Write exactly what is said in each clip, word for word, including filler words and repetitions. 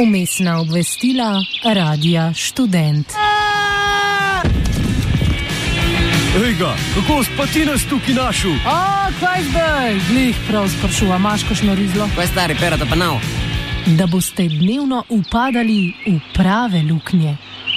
Vmesna obvestila Radia Študent. Ejga, kako spati nas tukaj našel? O, kaj zdaj? Glih prav sprašuva, imaš kakšno rizlo? Kaj stari, perata pa nav? Da boste dnevno upadali v prave luknje.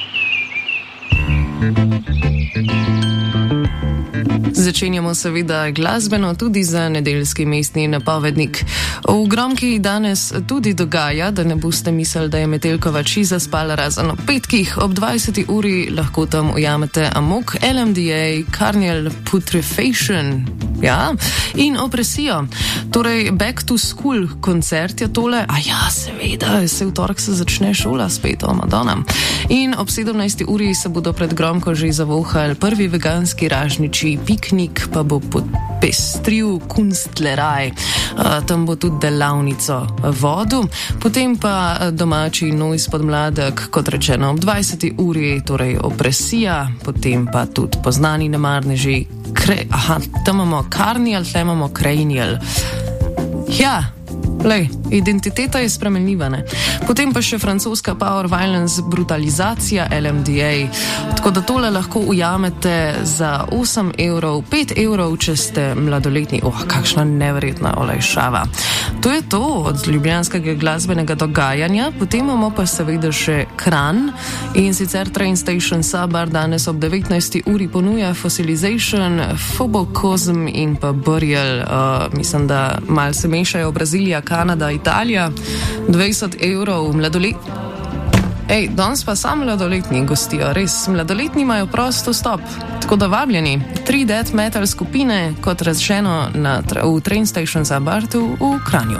Začenjamo seveda glasbeno tudi za nedeljski mestni napovednik. V Gromki danes tudi dogaja, da ne boste mislili, da je Metelkova čiza spala razen ob petkih. Ob dvajseti uri lahko tam ujamete Amok, L M D A, Carnival Putrefaction, ja, in Opresijo. Torej, Back to School koncert je tole. A ja, seveda, se v torek se začne šola spet, o Madonna. In ob sedemnajsti uri se bodo pred Gromko že zavohali prvi veganski ražniči piknik, pa bo popestril Kunstleraj. Uh, tam bo tudi delavnico vodu. Potem pa domači Noise Podmladek, kot rečeno ob dvajseti uri, torej Opresija, potem pa tudi poznani nemarneži. Kre, aha, tam imamo Carnival, tam imamo Cranial. Ja, lej, identiteta je spremenljiva, ne? Potem pa še francoska Power Violence brutalizacija L M D A. Tako da tole lahko ujamete za osem evrov, pet evrov, če ste mladoletni. Oh, kakšna neverjetna olajšava. To je to od ljubljanskega glasbenega dogajanja. Potem imamo pa seveda še Kranj in sicer Train Station Sabar danes ob devetnajsti uri ponuja Fossilization, Phobocosm in pa Burial. Uh, mislim, da mal se mešajo Brazilija, Kanada, Italija. dvajset evrov mladoletni. Ej, danes pa sam mladoletni gostijo, res, mladoletni imajo prosto stop. Tako da vabljeni, tri death metal skupine, kot rečeno na, v Train Station Sabartu v Kranju.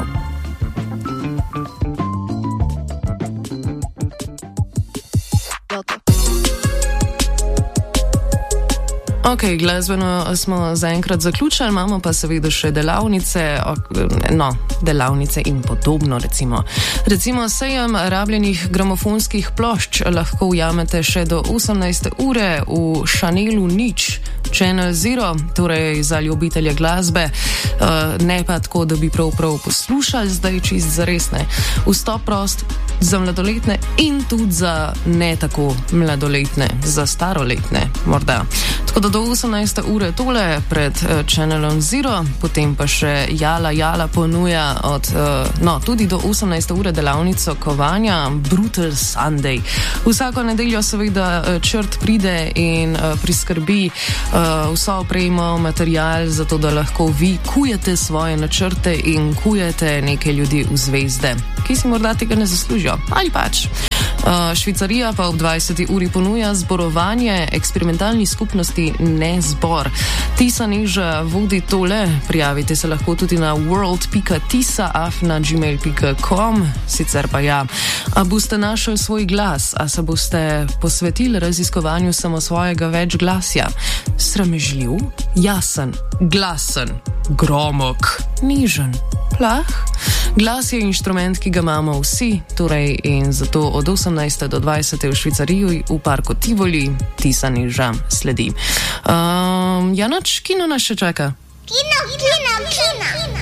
Ok, glasbeno smo zaenkrat zaključili, imamo pa seveda še delavnice, no, delavnice in podobno, recimo. Recimo sejem rabljenih gramofonskih plošč lahko ujamete še do osemnajste ure v Chanelu Nič, Channel Zero, torej za ljubitelje glasbe, ne pa tako, da bi prav prav poslušali, zdaj čist zares ne. Vstop prost za mladoletne in tudi za ne tako mladoletne, za staroletne morda. Tako da do osemnajste ure tole pred uh, Channelom Zero, potem pa še Jala Jala ponuja od, uh, no, tudi do osemnajste ure delavnico kovanja Brutal Sunday. Vsako nedeljo seveda uh, črt pride in uh, priskrbi uh, vso opremo, material, zato da lahko vi kujete svoje načrte in kujete neke ljudi v zvezde, ki si morda tega ne zaslužijo. Ali pač. Uh, Švicarija pa ob dvajseti uri ponuja zborovanje eksperimentalni skupnosti Ne zbor. Tisa Neža vodi tole, prijavite se lahko tudi na world pika tisa afna gmail pika com, sicer pa ja. A boste našli svoj glas, a se boste posvetili raziskovanju samosvojega večglasja? Sramežljiv, jasen, glasen, gromok, nižen, plah? Glas je inštrument, ki ga imamo vsi, torej in zato od osemnajste do dvajsete v Švicariji v parku Tivoli Tisa Neža sledi. Um, Janoč, kino nas še čaka? Kino, kino, kino.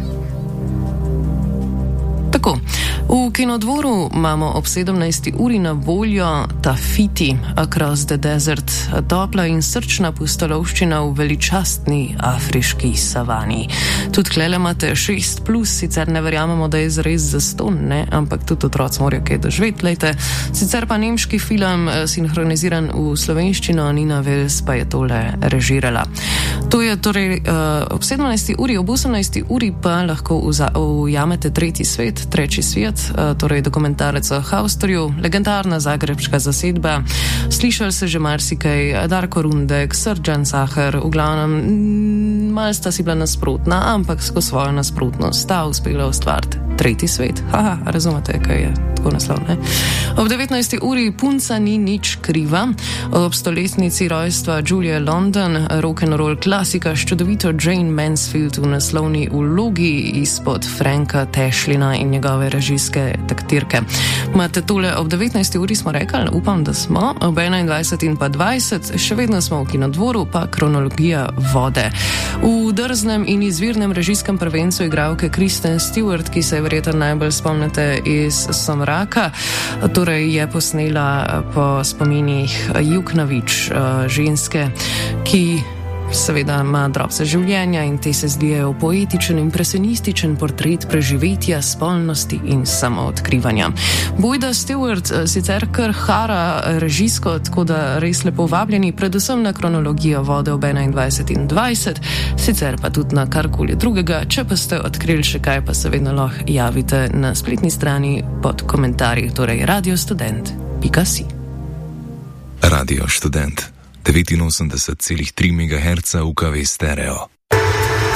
Tako, v Kinodvoru imamo ob sedemnajsti uri na voljo Tafiti, Across the Desert, topla in srčna pustolovščina v veličastni afriški savani. Tudi klele imate šest plus, sicer ne verjamemo, da je zares zaston, ne, ampak tudi otroci morajo kaj doživeti, lejte. Sicer pa nemški film, sinhroniziran v slovenščino, Nina Vels pa je tole režirala. To je torej uh, ob sedemnajsti uri, ob osemnajsti uri pa lahko ujamete Tretji svet, Treći svijet, torej dokumentarec o Haustorju, legendarna zagrebška zasedba. Slišali se že marsikaj, Darko Rundek, Srdžan Sahar, v glavnem malo sta si bila nasprotna, ampak skozi svojo nasprotnost sta uspela ustvariti Tretji svet. Haha, razumete, kaj je tako naslov, ne? Ob devetnajsti uri Punca ni nič kriva, ob stoletnici rojstva Julie London, rock'n'roll klasika s čudovito Jane Mansfield v naslovni vlogi izpod Franka Tashlina in njegove režijske taktirke. Imate tole ob devetnajsti uri, smo rekli, upam, da smo, ob enaindvajset in pa dvajset, še vedno smo v Kinodvoru, pa kronologija vode. V drznem in izvirnem režijskem prvencu igralke Kristen Stewart, ki se verjetno najbolj spomnite iz Sam raka. Torej je posnela po spominih Juknovič, ženske, ki seveda ima drobce življenja in te se zdijo v poetičen, impresionističen portret preživetja, spolnosti in samoodkrivanja. Bojda Stewart sicer kar hara režijsko, tako da res lepo vabljeni, predvsem na kronologijo Vode ob enaindvajset in dvajset, sicer pa tudi na karkoli drugega. Če pa ste odkrili še kaj, pa se vedno lahko javite na spletni strani pod komentarji, torej radiostudent pika si. Radio Študent devetinosemdeset celih tri megaherca U K V stereo.